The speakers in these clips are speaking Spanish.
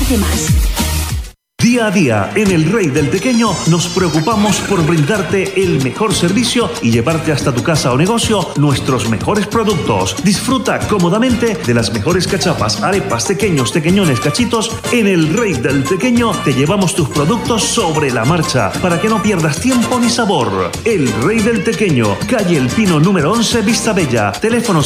de más. Día a día, en El Rey del Tequeño, nos preocupamos por brindarte el mejor servicio y llevarte hasta tu casa o negocio nuestros mejores productos. Disfruta cómodamente de las mejores cachapas, arepas, tequeños, tequeñones, cachitos. En El Rey del Tequeño te llevamos tus productos sobre la marcha para que no pierdas tiempo ni sabor. El Rey del Tequeño, calle El Pino número 11, Vista Bella. Teléfono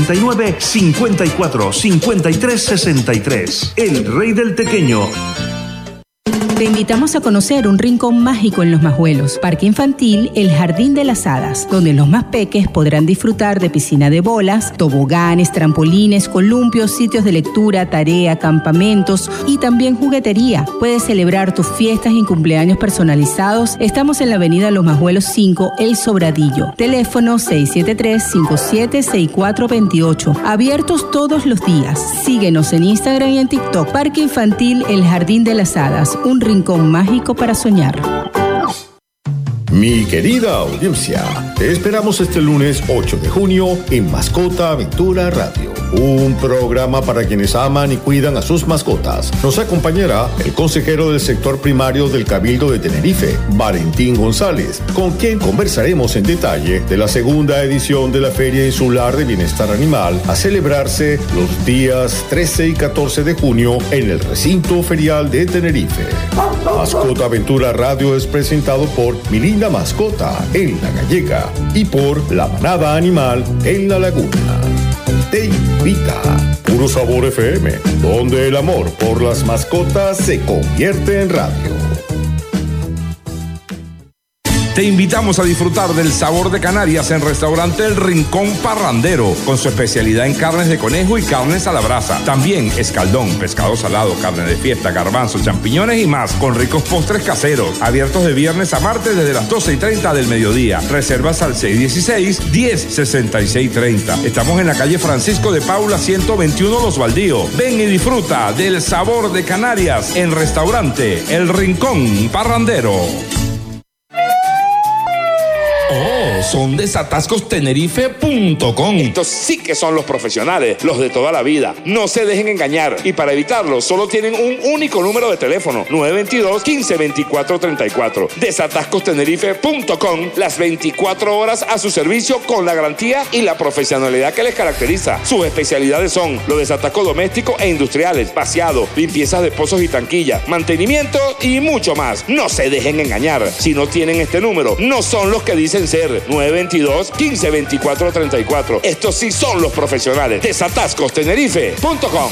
639-54-53-63. El Rey del Tequeño. Te invitamos a conocer un rincón mágico en Los Majuelos, parque infantil El Jardín de las Hadas, donde los más peques podrán disfrutar de piscina de bolas, toboganes, trampolines, columpios, sitios de lectura, tarea, campamentos y también juguetería. Puedes celebrar tus fiestas y cumpleaños personalizados. Estamos en la avenida Los Majuelos 5, El Sobradillo. Teléfono 673-576428. Abiertos todos los días. Síguenos en Instagram y en TikTok. Parque Infantil El Jardín de las Hadas, un rincón mágico para soñar. Mi querida audiencia, te esperamos este lunes 8 de junio en Mascota Aventura Radio, un programa para quienes aman y cuidan a sus mascotas. Nos acompañará el consejero del sector primario del Cabildo de Tenerife, Valentín González, con quien conversaremos en detalle de la segunda edición de la Feria Insular de Bienestar Animal a celebrarse los días 13 y 14 de junio en el recinto ferial de Tenerife. Mascota Aventura Radio es presentado por Mi Linda Mascota en La Gallega y por La Manada Animal en La Laguna. Te invita Puro Sabor FM, donde el amor por las mascotas se convierte en radio. Te invitamos a disfrutar del sabor de Canarias en Restaurante El Rincón Parrandero, con su especialidad en carnes de conejo y carnes a la brasa. También escaldón, pescado salado, carne de fiesta, garbanzos, champiñones y más, con ricos postres caseros. Abiertos de viernes a martes desde las 12:30 del mediodía. Reservas al 616-106630. Estamos en la calle Francisco de Paula 121 Los Baldíos. Ven y disfruta del sabor de Canarias en Restaurante El Rincón Parrandero. Son desatascostenerife.com. Estos sí que son los profesionales, los de toda la vida. No se dejen engañar. Y para evitarlo, solo tienen un único número de teléfono: 922-1524-34. Desatascostenerife.com. Las 24 horas a su servicio con la garantía y la profesionalidad que les caracteriza. Sus especialidades son los desatascos domésticos e industriales, vaciado, limpiezas de pozos y tanquillas, mantenimiento y mucho más. No se dejen engañar. Si no tienen este número, no son los que dicen ser. 922-1524-34. Estos sí son los profesionales. Desatascostenerife.com.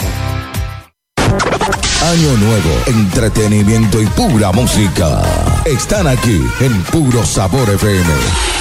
Año nuevo, entretenimiento y pura música. Están aquí en Puro Sabor FM.